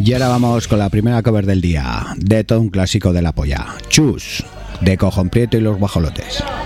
Y ahora vamos con la primera cover del día, de todo un clásico de la polla, Chus, de Cojón Prieto y los Guajolotes.